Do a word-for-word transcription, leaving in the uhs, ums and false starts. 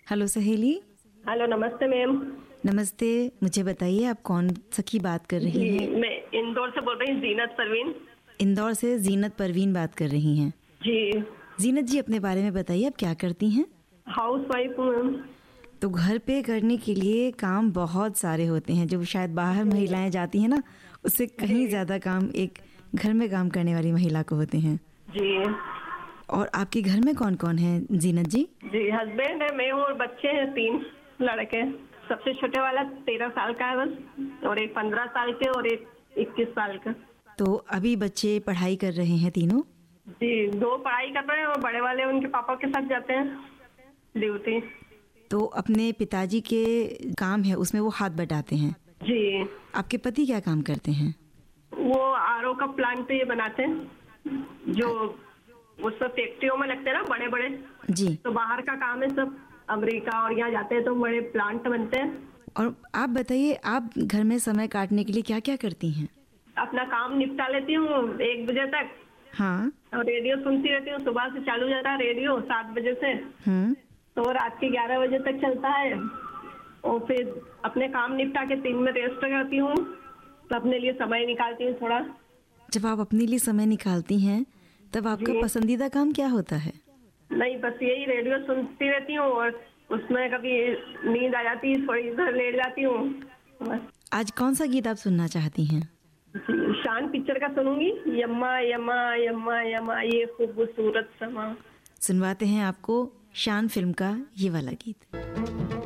Hello सहेली। Hello, नमस्ते ma'am. नमस्ते। मुझे बताइए आप कौन सखी बात कर रही हैं? मैं इंदौर से बोल रही हूँ, जीनत परवीन। इंदौर से जीनत परवीन बात कर रही हैं। जी। जीनत जी, अपने बारे में बताइए, आप क्या करती हैं? हाउस वाइफ हूँ मैम। तो घर पे करने के लिए काम बहुत सारे होते हैं, जो शायद बाहर महिलाएं जाती हैं ना, उससे कहीं ज़्यादा काम एक घर में काम करने वाली महिला को होते हैं। जी। और आपके घर में कौन कौन है जीनत जी? जी, हस्बैंड है, मैं हूँ और बच्चे हैं, तीन लड़के। सबसे छोटे वाला तेरह साल का है बस, और एक पंद्रह साल के और एक इक्कीस साल का। तो अभी बच्चे पढ़ाई कर रहे हैं तीनों? जी, दो पढ़ाई कर रहे हैं और बड़े वाले उनके पापा के साथ जाते हैं ड्यूटी। तो अपने पिताजी के काम है उसमें वो हाथ बटाते हैं। जी। आपके पति क्या काम करते हैं? वो आरओ का प्लांट ये बनाते हैं, जो उस सब फैक्ट्रियों में लगते हैं ना बड़े बड़े। जी। तो बाहर का काम है, सब अमेरिका और यहाँ जाते हैं तो बड़े प्लांट बनते हैं। और आप बताइए, आप घर में समय काटने के लिए क्या क्या करती हैं? अपना काम निपटा लेती हूँ एक बजे तक। हाँ। और रेडियो सुनती रहती हूँ, सुबह से चालू जाता है रेडियो सात बजे से, हम्म। तो रात के ग्यारह बजे तक चलता है। और फिर अपने काम निपटा के तीन में रेस्ट करती हूँ, तो अपने लिए समय निकालती हूँ थोड़ा। जब आप अपने लिए समय निकालती हैं तब आपका पसंदीदा काम क्या होता है? नहीं, बस यही रेडियो सुनती रहती हूँ और उसमें कभी नींद आ जाती है, थोड़ी इधर लेट जाती हूँ बस। आज कौन सा गीत आप सुनना चाहती हैं? शान पिक्चर का सुनूंगी, यम्मा यम्मा यम्मा यम्मा ये खूबसूरत समा। सुनवाते हैं आपको शान फिल्म का ये वाला गीत।